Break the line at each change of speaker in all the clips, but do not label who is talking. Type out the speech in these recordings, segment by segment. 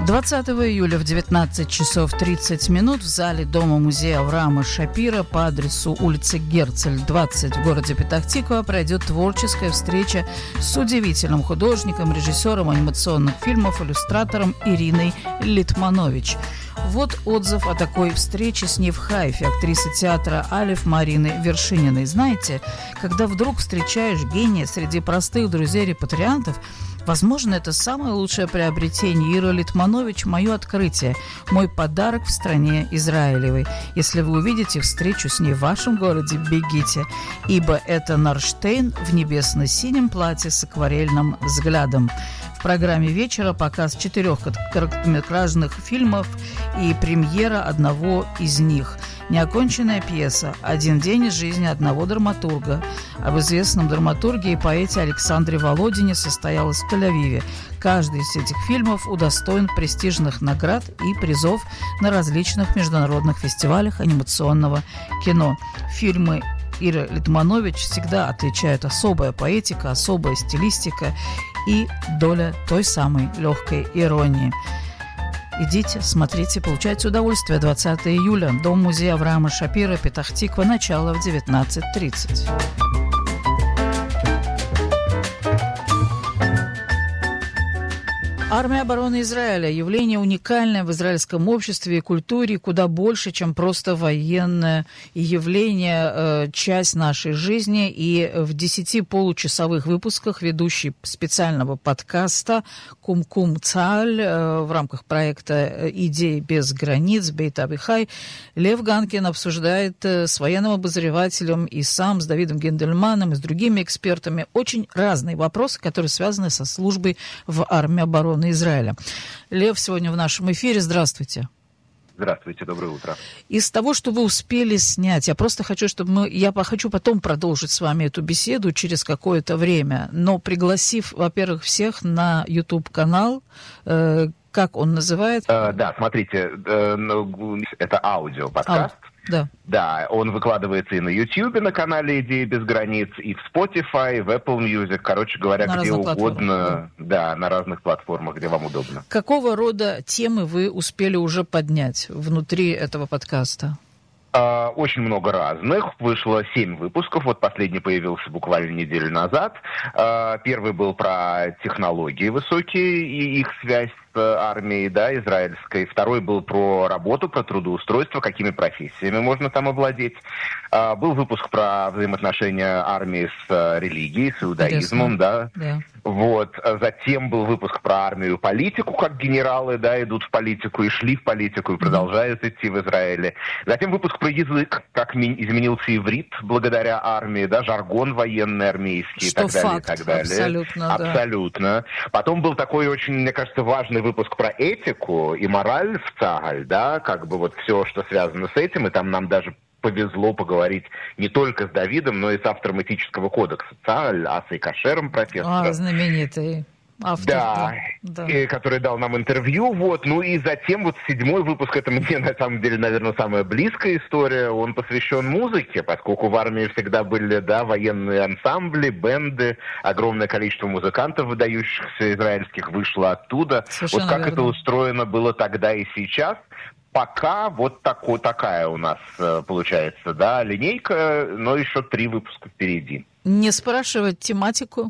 20 июля в 19 часов 30 минут в зале Дома-музея Авраама Шапира по адресу улица Герцель, 20 в городе Петах-Тиква пройдет творческая встреча с удивительным художником, режиссером анимационных фильмов, иллюстратором Ириной Литманович. Вот отзыв о такой встрече с ней в Хайфе, актрисы театра «Алеф» Марины Вершининой. Знаете, когда вдруг встречаешь гения среди простых друзей-репатриантов, возможно, это самое лучшее приобретение. Ира Литманович – мое открытие, мой подарок в стране Израилевой. Если вы увидите встречу с ней в вашем городе, бегите, ибо это Нарштейн в небесно-синем платье с акварельным взглядом. В программе вечера показ 4 короткометражных фильмов и премьера одного из них. Неоконченная пьеса «Один день из жизни одного драматурга». Об известном драматурге и поэте Александре Володине состоялась в Тель-Авиве. Каждый из этих фильмов удостоен престижных наград и призов на различных международных фестивалях анимационного кино. Фильмы Иры Литманович всегда отличают особая поэтика, особая стилистика и доля той самой легкой иронии. Идите, смотрите, получайте удовольствие. 20 июля. Дом-музей Авраама Шапира, Петах-Тиква. Начало в 19:30. Армия обороны Израиля – явление уникальное в израильском обществе и культуре, куда больше, чем просто военное явление, часть нашей жизни. И в 10 получасовых выпусках ведущий специального подкаста «Кум-Кум Цааль» в рамках проекта «Идеи без границ» Бейт Абихай Лев Ганкин обсуждает с военным обозревателем и сам, с Давидом Гендельманом и с другими экспертами очень разные вопросы, которые связаны со службой в армии обороны Израиля. Лев сегодня в нашем эфире. Здравствуйте.
Здравствуйте, доброе утро.
Из того, что вы успели снять, я просто хочу, я хочу потом продолжить с вами эту беседу через какое-то время, но пригласив, во-первых, всех на YouTube-канал, как он называется?
Да, смотрите, это аудио-подкаст. Да, он выкладывается и на YouTube, на канале «Идеи без границ», и в Spotify, в Apple Music, короче говоря, где угодно, да, на разных платформах, где вам удобно. Какого рода темы вы успели уже поднять внутри этого подкаста? Очень много разных. Вышло 7 выпусков. Вот последний появился буквально неделю назад. Первый был про технологии высокие и их связь с армией, да, израильской. Второй был про работу, про трудоустройство, какими профессиями можно там овладеть. Был выпуск про взаимоотношения армии с религией, с иудаизмом, да. Вот. Затем был выпуск про армию и политику, как генералы, да, идут в политику и шли в политику и продолжают идти в Израиле. Затем выпуск про язык, как изменился иврит благодаря армии, да, жаргон военный, армейский,
что
и так далее,
факт,
и так далее.
Абсолютно, да.
Абсолютно. Потом был такой очень, мне кажется, важный выпуск про этику и мораль в Цааль, да, как бы вот все, что связано с этим, и там нам даже повезло поговорить не только с Давидом, но и с автором этического кодекса Цааль, Асой Кашером, профессором.
Знаменитый автор.
Да. И, который дал нам интервью. Вот. Ну и затем вот 7-й выпуск, это мне на самом деле, наверное, самая близкая история. Он посвящен музыке, поскольку в армии всегда были, да, военные ансамбли, бенды, огромное количество музыкантов, выдающихся израильских, вышло оттуда. Совершенно вот как верно. Это устроено было тогда и сейчас. Пока вот такая у нас получается, да, линейка, но еще 3 выпуска впереди.
Не спрашивать тематику?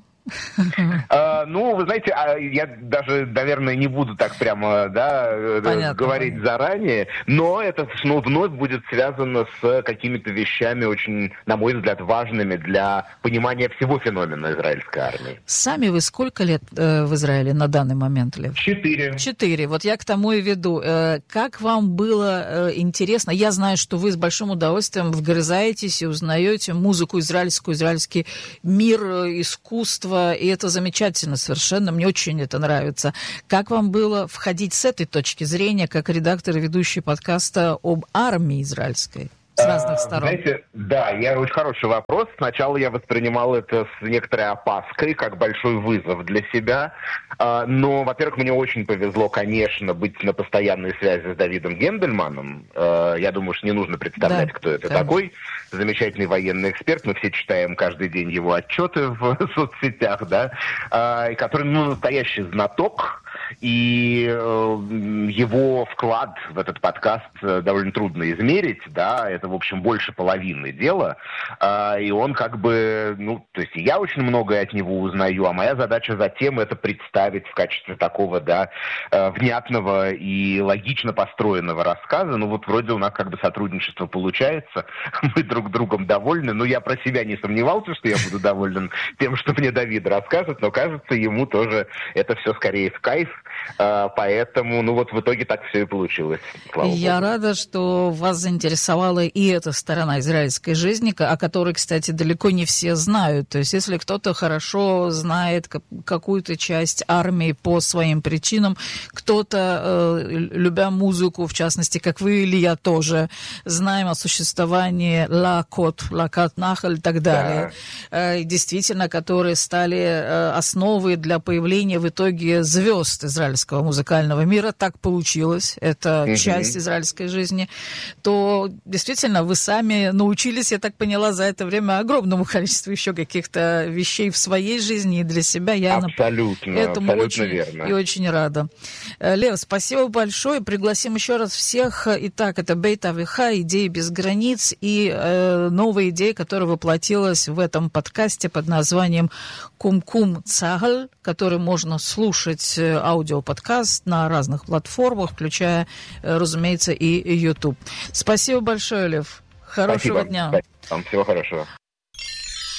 Ну, вы знаете, я даже, наверное, не буду так прямо, да, говорить заранее, но это вновь будет связано с какими-то вещами очень, на мой взгляд, важными для понимания всего феномена израильской армии.
Сами вы сколько лет в Израиле на данный момент, Лев?
4.
Вот я к тому и веду. Как вам было интересно? Я знаю, что вы с большим удовольствием вгрызаетесь и узнаете музыку израильскую, израильский мир, искусство, и это замечательно совершенно, мне очень это нравится. Как вам было входить с этой точки зрения, как редактор и ведущий подкаста об армии израильской? С разных сторон.
Знаете, да, очень хороший вопрос. Сначала я воспринимал это с некоторой опаской, как большой вызов для себя. Но, во-первых, мне очень повезло, конечно, быть на постоянной связи с Давидом Гендельманом. Я думаю, что не нужно представлять, кто это такой. Замечательный военный эксперт. Мы все читаем каждый день его отчеты в соцсетях, да, который, настоящий знаток и его вклад в этот подкаст довольно трудно измерить, да, это, в общем, больше половины дела, и он как бы, то есть я очень многое от него узнаю, а моя задача затем это представить в качестве такого, да, внятного и логично построенного рассказа. Вот вроде у нас как бы сотрудничество получается, мы друг другом довольны, я про себя не сомневался, что я буду доволен тем, что мне Давид расскажет, но кажется, ему тоже это все скорее в кайф, поэтому, в итоге так все и получилось.
Я рада, что вас заинтересовала и эта сторона израильской жизни, о которой, кстати, далеко не все знают. То есть, если кто-то хорошо знает какую-то часть армии по своим причинам, кто-то, любя музыку, в частности, как вы или я тоже, знаем о существовании Лакот Нахаль и так далее, действительно, которые стали основой для появления в итоге звезд израильского музыкального мира, так получилось, это часть израильской жизни, то действительно вы сами научились, я так поняла, за это время огромному количеству еще каких-то вещей в своей жизни и для себя. Я этому очень верно. И очень рада. Лев, спасибо большое. Пригласим еще раз всех. Итак, это Бейт Авихай, идеи без границ и новая идея, которая воплотилась в этом подкасте под названием Кум-Кум Цагаль, который можно слушать аудиоподкаст на разных платформах, включая, разумеется, и YouTube. Спасибо большое, Лев. Хорошего дня.
Вам всего хорошего.